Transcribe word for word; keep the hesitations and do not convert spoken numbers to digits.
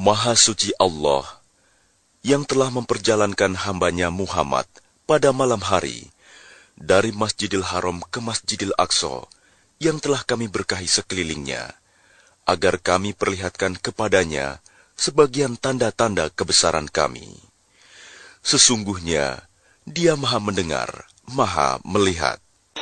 Maha suci Allah yang telah memperjalankan hambanya Muhammad pada malam hari dari Masjidil Haram ke Masjidil Aqsa yang telah kami berkahi sekelilingnya, agar kami perlihatkan kepadanya sebagian tanda-tanda kebesaran kami. Sesungguhnya Dia Maha mendengar, Maha melihat.